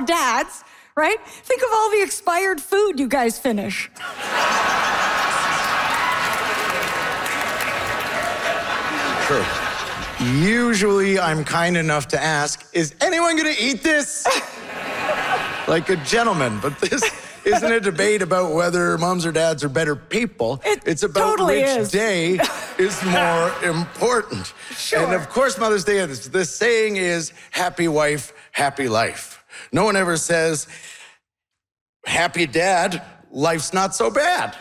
our dads, right? Think of all the expired food you guys finish. True. Usually I'm kind enough to ask, is anyone gonna eat this? Like a gentleman, but this isn't a debate about whether moms or dads are better people. It's about totally which is. day is more important. Sure. And of course, Mother's Day, the saying is, happy wife, happy life. No one ever says, happy dad, life's not so bad.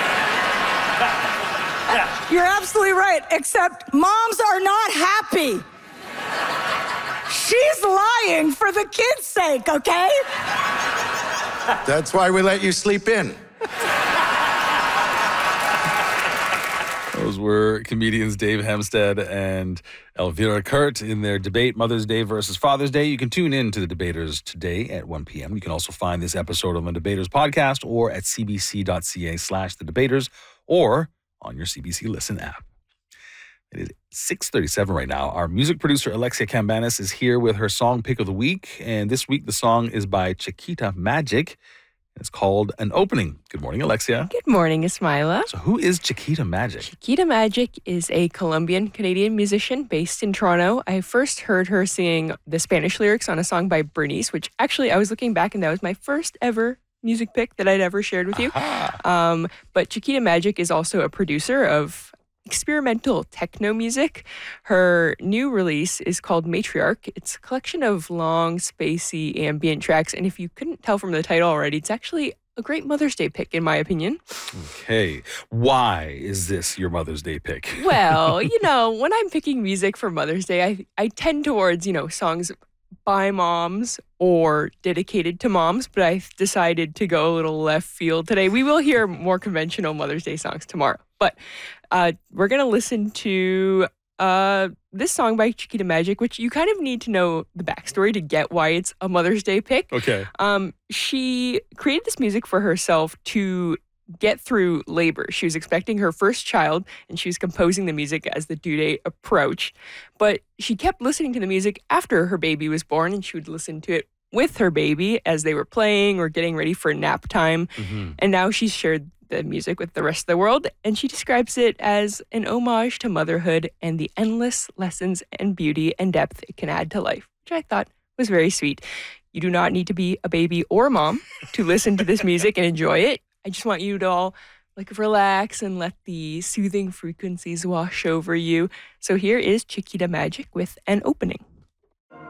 You're absolutely right, except moms are not happy. She's lying for the kids' sake, okay? That's why we let you sleep in. Those were comedians Dave Hempstead and Elvira Kurt in their debate, Mother's Day versus Father's Day. You can tune in to the debaters today at 1 p.m. You can also find this episode on the Debaters podcast or at cbc.ca/the debaters or on your CBC Listen app. It is 6:37 right now. Our music producer, Alexia Cambanis, is here with her song pick of the week. And this week, the song is by Chiquita Magic. It's called An Opening. Good morning, Alexia. Good morning, Ismaila. So who is Chiquita Magic? Chiquita Magic is a Colombian-Canadian musician based in Toronto. I first heard her singing the Spanish lyrics on a song by Bernice, which actually I was looking back and that was my first ever music pick that I'd ever shared with you. But Chiquita Magic is also a producer of experimental techno music. Her new release is called Matriarch. It's a collection of long, spacey, ambient tracks. And if you couldn't tell from the title already, it's actually a great Mother's Day pick, in my opinion. Okay. Why is this your Mother's Day pick? Well, when I'm picking music for Mother's Day, I tend towards, songs by moms or dedicated to moms, but I decided to go a little left field today. We will hear more conventional Mother's Day songs tomorrow, but we're going to listen to this song by Chiquita Magic, which you kind of need to know the backstory to get why it's a Mother's Day pick. Okay. She created this music for herself to get through labor. She was expecting her first child and she was composing the music as the due date approached. But she kept listening to the music after her baby was born, and she would listen to it with her baby as they were playing or getting ready for nap time. Mm-hmm. And now she's shared the music with the rest of the world, and she describes it as an homage to motherhood and the endless lessons and beauty and depth it can add to life, which I thought was very sweet. You do not need to be a baby or a mom to listen to this music and enjoy it. I just want you to all relax and let the soothing frequencies wash over you. So here is Chiquita Magic with An Opening.